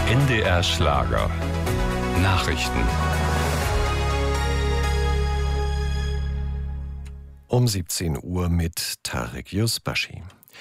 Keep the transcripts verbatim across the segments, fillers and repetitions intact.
N D R Schlager. Nachrichten. Um siebzehn Uhr mit Tarek Yusbashi.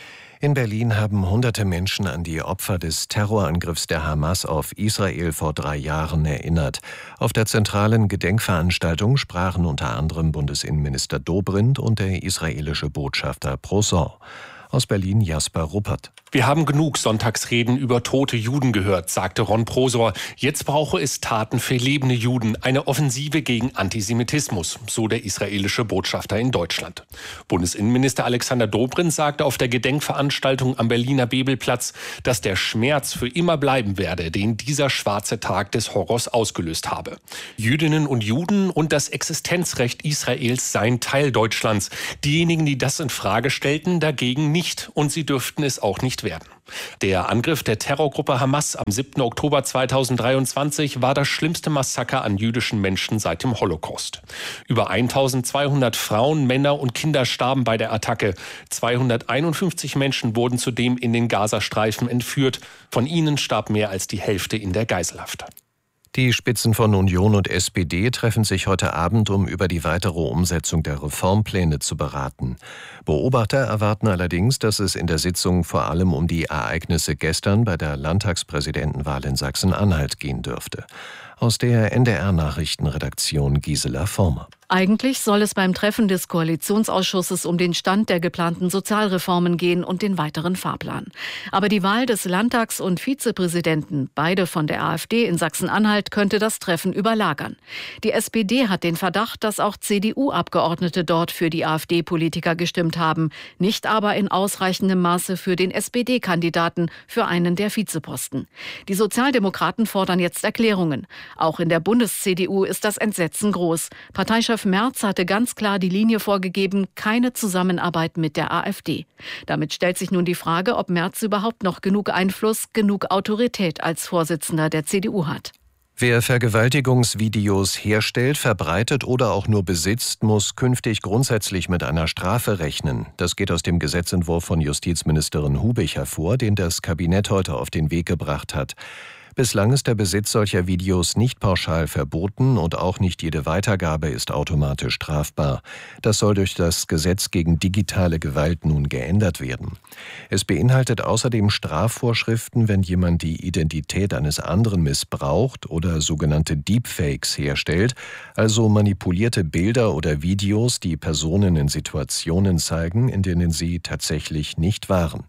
In Berlin haben hunderte Menschen an die Opfer des Terrorangriffs der Hamas auf Israel vor drei Jahren erinnert. Auf der zentralen Gedenkveranstaltung sprachen unter anderem Bundesinnenminister Dobrindt und der israelische Botschafter Prosor. Aus Berlin Jasper Ruppert. Wir haben genug Sonntagsreden über tote Juden gehört, sagte Ron Prosor. Jetzt brauche es Taten für lebende Juden, eine Offensive gegen Antisemitismus, so der israelische Botschafter in Deutschland. Bundesinnenminister Alexander Dobrindt sagte auf der Gedenkveranstaltung am Berliner Bebelplatz, dass der Schmerz für immer bleiben werde, den dieser schwarze Tag des Horrors ausgelöst habe. Jüdinnen und Juden und das Existenzrecht Israels seien Teil Deutschlands. Diejenigen, die das in Frage stellten, dagegen nicht, und sie dürften es auch nicht werden. Der Angriff der Terrorgruppe Hamas am siebten Oktober zweitausenddreiundzwanzig war das schlimmste Massaker an jüdischen Menschen seit dem Holocaust. Über eintausendzweihundert Frauen, Männer und Kinder starben bei der Attacke. zweihunderteinundfünfzig Menschen wurden zudem in den Gazastreifen entführt. Von ihnen starb mehr als die Hälfte in der Geiselhaft. Die Spitzen von Union und S P D treffen sich heute Abend, um über die weitere Umsetzung der Reformpläne zu beraten. Beobachter erwarten allerdings, dass es in der Sitzung vor allem um die Ereignisse gestern bei der Landtagspräsidentenwahl in Sachsen-Anhalt gehen dürfte. Aus der N D R-Nachrichtenredaktion Gisela Former. Eigentlich soll es beim Treffen des Koalitionsausschusses um den Stand der geplanten Sozialreformen gehen und den weiteren Fahrplan. Aber die Wahl des Landtags- und Vizepräsidenten, beide von der AfD in Sachsen-Anhalt, könnte das Treffen überlagern. Die S P D hat den Verdacht, dass auch C D U-Abgeordnete dort für die AfD-Politiker gestimmt haben, nicht aber in ausreichendem Maße für den S P D-Kandidaten für einen der Vizeposten. Die Sozialdemokraten fordern jetzt Erklärungen. Auch in der Bundes-C D U ist das Entsetzen groß. Parteichef Merz hatte ganz klar die Linie vorgegeben, keine Zusammenarbeit mit der AfD. Damit stellt sich nun die Frage, ob Merz überhaupt noch genug Einfluss, genug Autorität als Vorsitzender der C D U hat. Wer Vergewaltigungsvideos herstellt, verbreitet oder auch nur besitzt, muss künftig grundsätzlich mit einer Strafe rechnen. Das geht aus dem Gesetzentwurf von Justizministerin Hubich hervor, den das Kabinett heute auf den Weg gebracht hat. Bislang ist der Besitz solcher Videos nicht pauschal verboten und auch nicht jede Weitergabe ist automatisch strafbar. Das soll durch das Gesetz gegen digitale Gewalt nun geändert werden. Es beinhaltet außerdem Strafvorschriften, wenn jemand die Identität eines anderen missbraucht oder sogenannte Deepfakes herstellt, also manipulierte Bilder oder Videos, die Personen in Situationen zeigen, in denen sie tatsächlich nicht waren.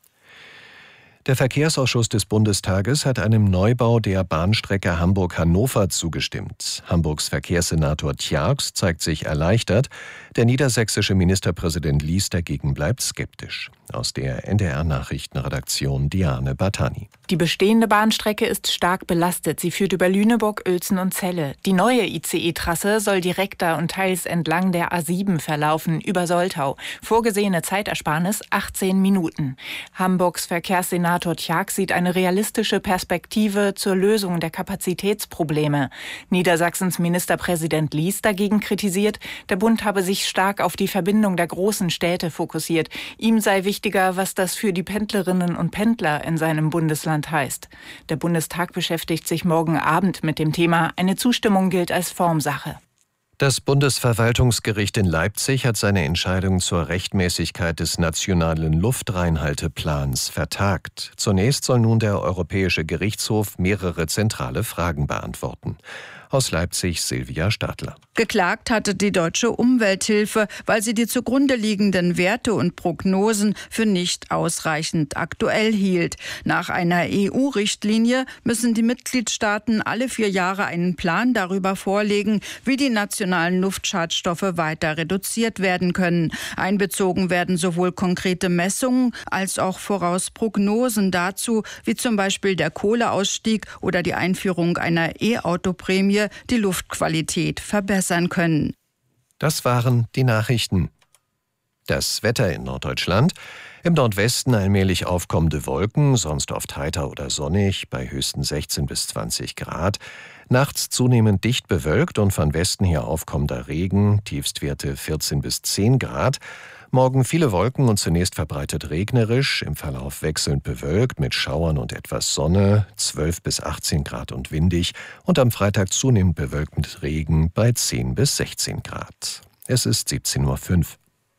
Der Verkehrsausschuss des Bundestages hat einem Neubau der Bahnstrecke Hamburg-Hannover zugestimmt. Hamburgs Verkehrssenator Tjarks zeigt sich erleichtert. Der niedersächsische Ministerpräsident Lies dagegen bleibt skeptisch. Aus der N D R-Nachrichtenredaktion Diane Bartani. Die bestehende Bahnstrecke ist stark belastet. Sie führt über Lüneburg, Uelzen und Celle. Die neue I C E-Trasse soll direkter und teils entlang der A sieben verlaufen, über Soltau. Vorgesehene Zeitersparnis achtzehn Minuten. Hamburgs Verkehrssenator Tjarks sieht eine realistische Perspektive zur Lösung der Kapazitätsprobleme. Niedersachsens Ministerpräsident Lies dagegen kritisiert, der Bund habe sich stark auf die Verbindung der großen Städte fokussiert. Ihm sei wichtiger, was das für die Pendlerinnen und Pendler in seinem Bundesland heißt. Der Bundestag beschäftigt sich morgen Abend mit dem Thema. Eine Zustimmung gilt als Formsache. Das Bundesverwaltungsgericht in Leipzig hat seine Entscheidung zur Rechtmäßigkeit des nationalen Luftreinhalteplans vertagt. Zunächst soll nun der Europäische Gerichtshof mehrere zentrale Fragen beantworten. Aus Leipzig Silvia Stadler. Geklagt hatte die Deutsche Umwelthilfe, weil sie die zugrunde liegenden Werte und Prognosen für nicht ausreichend aktuell hielt. Nach einer E U-Richtlinie müssen die Mitgliedstaaten alle vier Jahre einen Plan darüber vorlegen, wie die nationalen Luftschadstoffe weiter reduziert werden können. Einbezogen werden sowohl konkrete Messungen als auch Vorausprognosen dazu, wie zum Beispiel der Kohleausstieg oder die Einführung einer E-Auto-Prämie, die Luftqualität verbessern können. Das waren die Nachrichten. Das Wetter in Norddeutschland. Im Nordwesten allmählich aufkommende Wolken, sonst oft heiter oder sonnig, bei höchsten sechzehn bis zwanzig Grad. Nachts zunehmend dicht bewölkt und von Westen her aufkommender Regen, Tiefstwerte vierzehn bis zehn Grad. Morgen viele Wolken und zunächst verbreitet regnerisch, im Verlauf wechselnd bewölkt mit Schauern und etwas Sonne, zwölf bis achtzehn Grad und windig, und am Freitag zunehmend bewölkt mit Regen bei zehn bis sechzehn Grad. Es ist siebzehn Uhr fünf.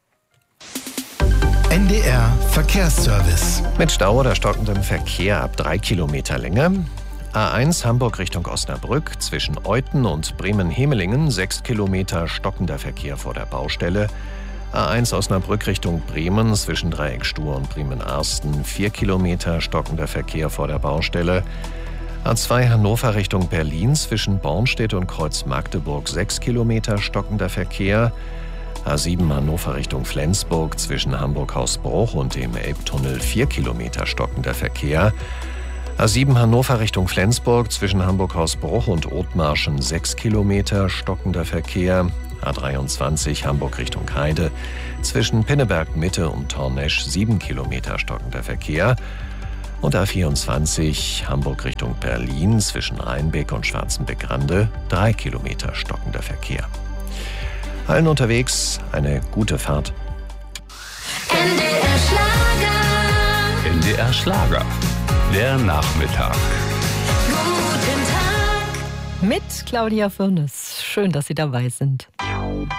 N D R Verkehrsservice. Mit Stau oder stockendem Verkehr ab drei Kilometer Länge. A eins Hamburg Richtung Osnabrück zwischen Euthen und Bremen-Hemelingen sechs Kilometer stockender Verkehr vor der Baustelle. A eins Osnabrück Richtung Bremen zwischen Dreieck Stur und Bremen-Arsten vier Kilometer stockender Verkehr vor der Baustelle. A zwei Hannover Richtung Berlin zwischen Bornstedt und Kreuz Magdeburg sechs Kilometer stockender Verkehr. A sieben Hannover Richtung Flensburg zwischen Hamburg-Hausbruch und dem Elbtunnel vier Kilometer stockender Verkehr. A sieben Hannover Richtung Flensburg zwischen Hamburg-Hausbruch und Othmarschen sechs Kilometer stockender Verkehr. A dreiundzwanzig Hamburg Richtung Heide zwischen Pinneberg Mitte und Tornesch sieben Kilometer stockender Verkehr. Und A vierundzwanzig Hamburg Richtung Berlin zwischen Rheinbeck und Schwarzenbeck-Rande drei Kilometer stockender Verkehr. Allen unterwegs eine gute Fahrt. N D R Schlager. N D R Schlager. Der Nachmittag. Guten Tag. Mit Claudia Fürnes. Schön, dass Sie dabei sind.